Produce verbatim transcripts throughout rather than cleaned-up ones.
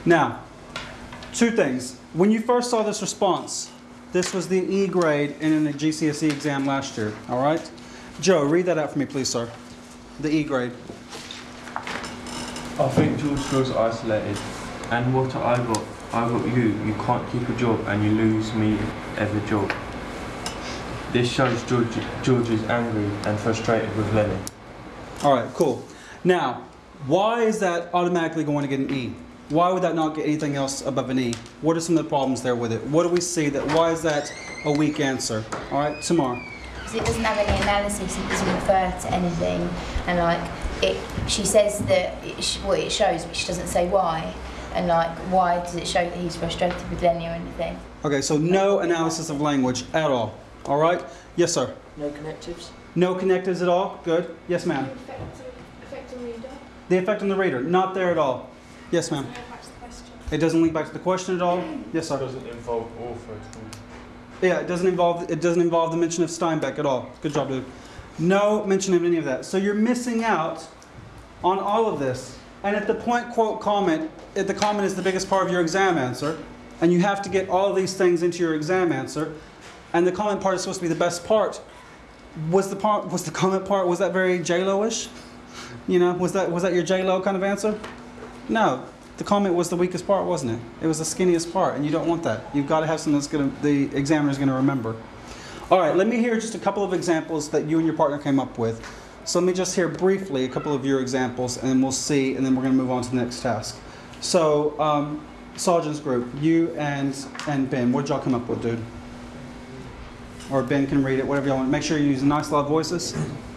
Now, two things. When you first saw this response, this was the E grade in a G C S E exam last year, all right? Joe, read that out for me, please, sir. The E grade. I think George feels isolated, and what I got, I got you. You can't keep a job, and you lose me every job. This shows George, George is angry and frustrated with Lenny. All right, cool. Now, why is that automatically going to get an E? Why would that not get anything else above an E? What are some of the problems there with it? What do we see that, why is that a weak answer? All right, Tamar. Because it doesn't have any analysis, it doesn't refer to anything, and like, it, she says that it sh what it shows, but she doesn't say why. And like, why does it show that he's frustrated with Lenny or anything? Okay, so no analysis of language at all. All right? Yes, sir. No connectives? No connectives at all? Good. Yes, ma'am. The effect, effect on the reader? The effect on the reader, not there at all. Yes, ma'am. It doesn't link back to the question at all? Yes, sir. It doesn't involve author at all. Yeah, it doesn't involve it doesn't involve the mention of Steinbeck at all. Good job, dude. No mention of any of that. So you're missing out on all of this. And if the point, quote, comment, if the comment is the biggest part of your exam answer, and you have to get all of these things into your exam answer, and the comment part is supposed to be the best part, was the part was the comment part, was that very J-Lo-ish? You know, was that was that your J-Lo kind of answer? No. The comment was the weakest part, wasn't it? It was the skinniest part, and you don't want that. You've got to have something that's gonna, the examiner's gonna remember. All right, let me hear just a couple of examples that you and your partner came up with. So let me just hear briefly a couple of your examples, and then we'll see, and then we're gonna move on to the next task. So, um, Sergeant's group, you and, and Ben, what did y'all come up with, dude? Or Ben can read it, whatever y'all want. Make sure you use nice loud voices.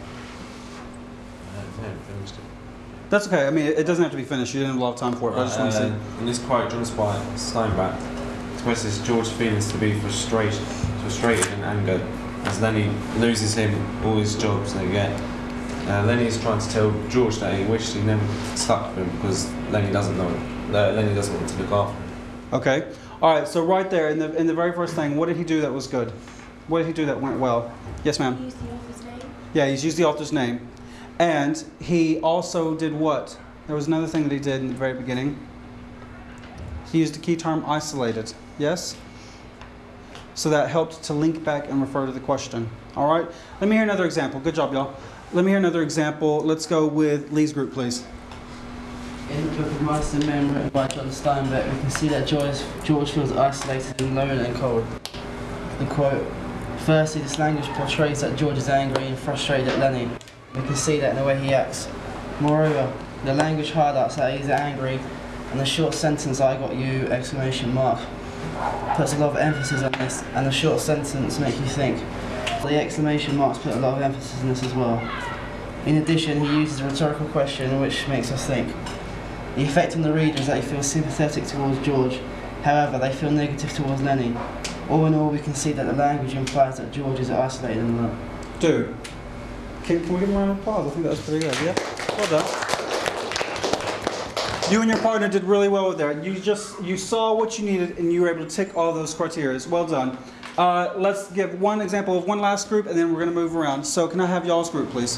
That's okay. I mean, it doesn't have to be finished. You didn't have a lot of time for it, but I just want to uh, see. In this quote, John Steinbeck expresses George's feelings to be frustrated, frustrated and anger, as Lenny loses him all his jobs they get. Uh, Lenny is trying to tell George that he wished he never stuck with him because Lenny doesn't know him. Uh, Lenny doesn't want to look after him. Okay. All right. So right there, in the in the very first thing, what did he do that was good? What did he do that went well? Yes, ma'am. He used the author's name. Yeah, he's used the author's name. And he also did what? There was another thing that he did in the very beginning. He used the key term isolated. Yes? So that helped to link back and refer to the question. All right? Let me hear another example. Good job, y'all. Let me hear another example. Let's go with Lee's group, please. In the book of Mice and Men written by John Steinbeck, we can see that George, George feels isolated and lonely and cold. The quote, firstly, this language portrays that George is angry and frustrated at Lenny. We can see that in the way he acts. Moreover, the language highlights that he's angry, and the short sentence, I got you, exclamation mark, puts a lot of emphasis on this, and the short sentence makes you think. The exclamation marks put a lot of emphasis on this as well. In addition, he uses a rhetorical question which makes us think. The effect on the reader is that he feels sympathetic towards George, however they feel negative towards Lenny. All in all, we can see that the language implies that George is isolated and alone. Dude. Can, can we give him a round of applause? I think that was pretty good. Yeah? Well done. You and your partner did really well with that. You just you saw what you needed and you were able to tick all those criteria. Well done. Uh, let's give one example of one last group and then we're going to move around. So can I have y'all's group, please?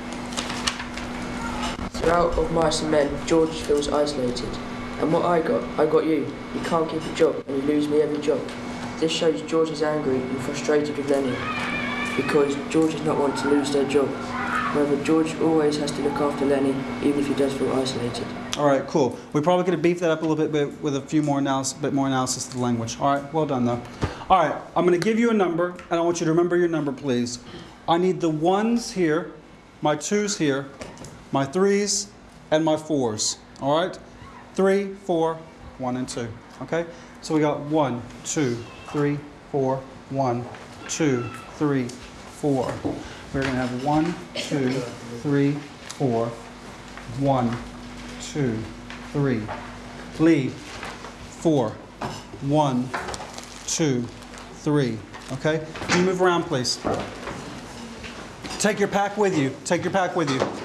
Throughout of Mice and Men, George feels isolated. And what I got, I got you. You can't keep a job and you lose me every job. This shows George is angry and frustrated with Lenny, because George does not want to lose their job. However, George always has to look after Lenny, even if he does feel isolated. All right, cool. We're probably going to beef that up a little bit with a few more analysis, bit more analysis of the language. All right, well done though. All right, I'm going to give you a number, and I want you to remember your number, please. I need the ones here, my twos here, my threes, and my fours. All right, three, four, one, and two. Okay, so we got one, two, three, four, one, two, three, four. We're going to have one, two, three, four, one, two, three. Lee, four, one, two, three. Okay? Can you move around, please? Take your pack with you. Take your pack with you.